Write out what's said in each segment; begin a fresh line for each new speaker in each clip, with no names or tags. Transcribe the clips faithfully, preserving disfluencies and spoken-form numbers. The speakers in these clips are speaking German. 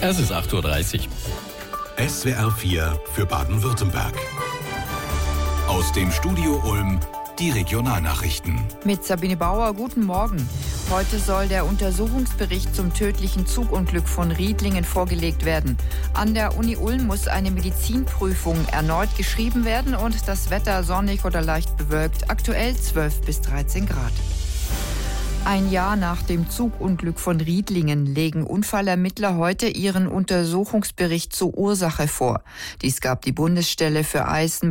Es ist acht Uhr dreißig.
S W R vier für Baden-Württemberg. Aus dem Studio Ulm die Regionalnachrichten.
Mit Sabine Bauer, guten Morgen. Heute soll der Untersuchungsbericht zum tödlichen Zugunglück von Riedlingen vorgelegt werden. An der Uni Ulm muss eine Medizinprüfung erneut geschrieben werden und das Wetter sonnig oder leicht bewölkt. Aktuell zwölf bis dreizehn Grad. Ein Jahr nach dem Zugunglück von Riedlingen legen Unfallermittler heute ihren Untersuchungsbericht zur Ursache vor. Dies gab die Bundesstelle für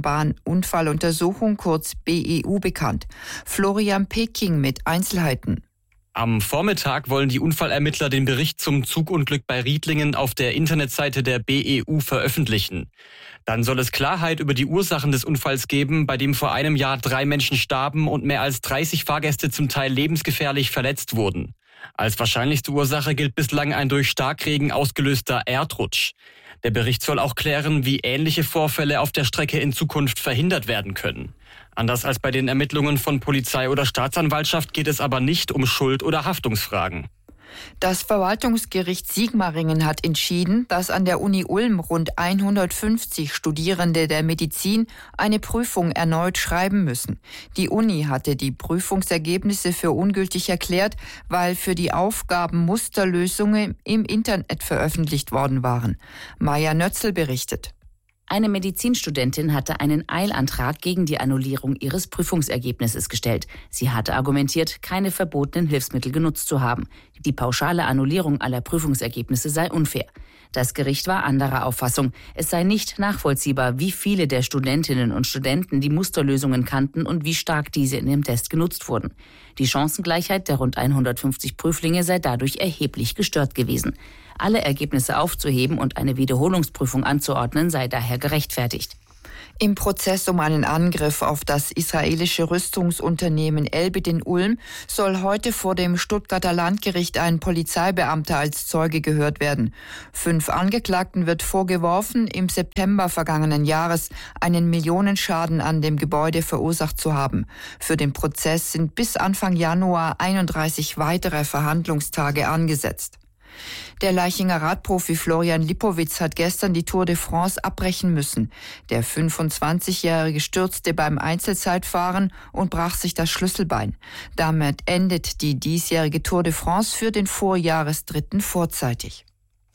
Eisenbahnunfalluntersuchung, kurz B E U, bekannt. Florian Peking mit Einzelheiten.
Am Vormittag wollen die Unfallermittler den Bericht zum Zugunglück bei Riedlingen auf der Internetseite der B E U veröffentlichen. Dann soll es Klarheit über die Ursachen des Unfalls geben, bei dem vor einem Jahr drei Menschen starben und mehr als dreißig Fahrgäste zum Teil lebensgefährlich verletzt wurden. Als wahrscheinlichste Ursache gilt bislang ein durch Starkregen ausgelöster Erdrutsch. Der Bericht soll auch klären, wie ähnliche Vorfälle auf der Strecke in Zukunft verhindert werden können. Anders als bei den Ermittlungen von Polizei oder Staatsanwaltschaft geht es aber nicht um Schuld- oder Haftungsfragen.
Das Verwaltungsgericht Sigmaringen hat entschieden, dass an der Uni Ulm rund hundertfünfzig Studierende der Medizin eine Prüfung erneut schreiben müssen. Die Uni hatte die Prüfungsergebnisse für ungültig erklärt, weil für die Aufgaben Musterlösungen im Internet veröffentlicht worden waren. Maja Nötzl berichtet.
Eine Medizinstudentin hatte einen Eilantrag gegen die Annullierung ihres Prüfungsergebnisses gestellt. Sie hatte argumentiert, keine verbotenen Hilfsmittel genutzt zu haben. Die pauschale Annullierung aller Prüfungsergebnisse sei unfair. Das Gericht war anderer Auffassung. Es sei nicht nachvollziehbar, wie viele der Studentinnen und Studenten die Musterlösungen kannten und wie stark diese in dem Test genutzt wurden. Die Chancengleichheit der rund hundertfünfzig Prüflinge sei dadurch erheblich gestört gewesen. Alle Ergebnisse aufzuheben und eine Wiederholungsprüfung anzuordnen, sei daher gerechtfertigt.
Im Prozess um einen Angriff auf das israelische Rüstungsunternehmen Elbit in Ulm soll heute vor dem Stuttgarter Landgericht ein Polizeibeamter als Zeuge gehört werden. Fünf Angeklagten wird vorgeworfen, im September vergangenen Jahres einen Millionenschaden an dem Gebäude verursacht zu haben. Für den Prozess sind bis Anfang Januar einunddreißig weitere Verhandlungstage angesetzt. Der Laichinger Radprofi Florian Lipowitz hat gestern die Tour de France abbrechen müssen. Der fünfundzwanzigjährige stürzte beim Einzelzeitfahren und brach sich das Schlüsselbein. Damit endet die diesjährige Tour de France für den Vorjahresdritten vorzeitig.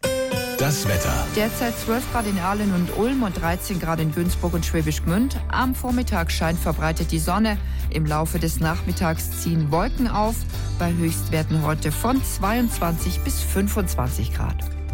Das Wetter.
Derzeit zwölf Grad in Aalen und Ulm und dreizehn Grad in Günzburg und Schwäbisch Gmünd. Am Vormittag scheint verbreitet die Sonne. Im Laufe des Nachmittags ziehen Wolken auf. Bei Höchstwerten heute von zweiundzwanzig bis fünfundzwanzig Grad.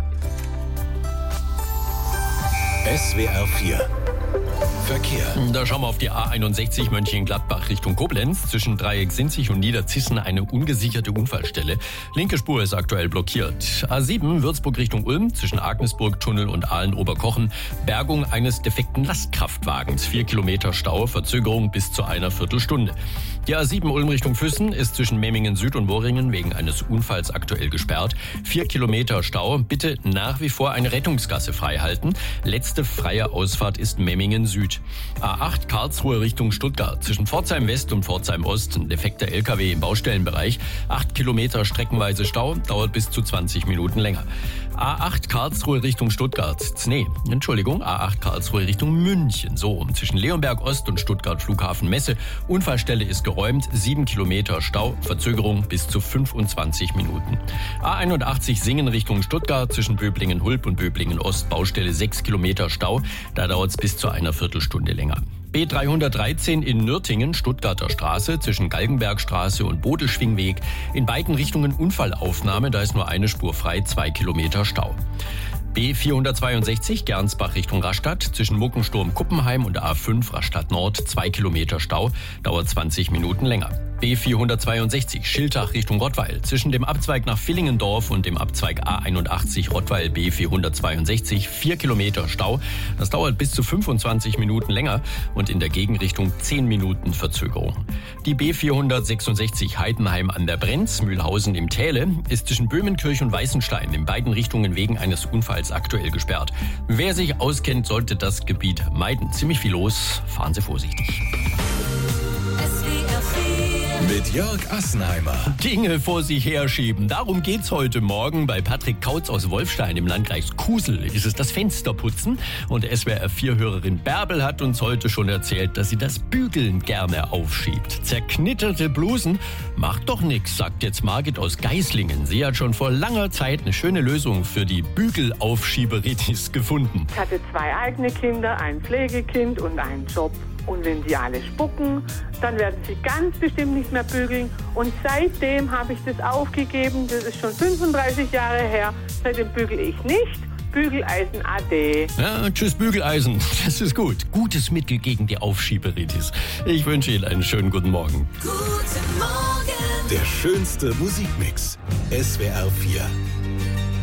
S W R vier. Verkehr.
Da schauen wir auf die A einundsechzig Mönchengladbach Richtung Koblenz. Zwischen Dreieck Sinzig und Niederzissen eine ungesicherte Unfallstelle. Linke Spur ist aktuell blockiert. A sieben Würzburg Richtung Ulm. Zwischen Agnesburg-Tunnel und Aalen-Oberkochen. Bergung eines defekten Lastkraftwagens. Vier Kilometer Stau, Verzögerung bis zu einer Viertelstunde. Die A sieben Ulm Richtung Füssen ist zwischen Memmingen Süd und Worringen wegen eines Unfalls aktuell gesperrt. Vier Kilometer Stau. Bitte nach wie vor eine Rettungsgasse freihalten. Letzte freie Ausfahrt ist Memmingen Süd. A acht Karlsruhe Richtung Stuttgart. Zwischen Pforzheim West und Pforzheim Ost ein defekter L K W im Baustellenbereich. Acht Kilometer streckenweise Stau, dauert bis zu zwanzig Minuten länger. A acht Karlsruhe Richtung Stuttgart. Nee, Entschuldigung, A acht Karlsruhe Richtung München. So rum. Zwischen Leonberg Ost und Stuttgart Flughafen Messe. Unfallstelle ist geräumt. Sieben Kilometer Stau, Verzögerung bis zu fünfundzwanzig Minuten. A einundachtzig Singen Richtung Stuttgart. Zwischen Böblingen-Hulb und Böblingen-Ost. Baustelle sechs Kilometer Stau. Da dauert es bis zu einer Viertelstunde länger. B dreihundertdreizehn in Nürtingen, Stuttgarter Straße, zwischen Galgenbergstraße und Bodeschwingweg. In beiden Richtungen Unfallaufnahme, da ist nur eine Spur frei, zwei Kilometer Stau. B vierhundertzweiundsechzig Gernsbach Richtung Rastatt, zwischen Muckensturm-Kuppenheim und A fünf Rastatt Nord, zwei Kilometer Stau, dauert zwanzig Minuten länger. B vierhundertzweiundsechzig Schiltach Richtung Rottweil, zwischen dem Abzweig nach Villingendorf und dem Abzweig A einundachtzig Rottweil B vierhundertzweiundsechzig, vier Kilometer Stau. Das dauert bis zu fünfundzwanzig Minuten länger und in der Gegenrichtung zehn Minuten Verzögerung. Die B vierhundertsechsundsechzig Heidenheim an der Brenz, Mühlhausen im Täle, ist zwischen Böhmenkirch und Weißenstein in beiden Richtungen wegen eines Unfalls aktuell gesperrt. Wer sich auskennt, sollte das Gebiet meiden. Ziemlich viel los, fahren Sie vorsichtig.
Mit Mit Jörg Assenheimer.
Dinge vor sich herschieben. Darum geht's heute Morgen. Bei Patrick Kautz aus Wolfstein im Landkreis Kusel ist es das Fensterputzen. Und S W R vier Hörerin Bärbel hat uns heute schon erzählt, dass sie das Bügeln gerne aufschiebt. Zerknitterte Blusen macht doch nix, sagt jetzt Margit aus Geislingen. Sie hat schon vor langer Zeit eine schöne Lösung für die Bügelaufschieberitis gefunden.
Ich hatte zwei eigene Kinder, ein Pflegekind und einen Job. Und wenn die alle spucken, dann werden sie ganz bestimmt nicht mehr bügeln. Und seitdem habe ich das aufgegeben. Das ist schon fünfunddreißig Jahre her. Seitdem bügel ich nicht. Bügeleisen ade.
Ja, tschüss Bügeleisen. Das ist gut. Gutes Mittel gegen die Aufschieberitis. Ich wünsche Ihnen einen schönen guten Morgen.
Guten Morgen. Der schönste Musikmix. S W R vier.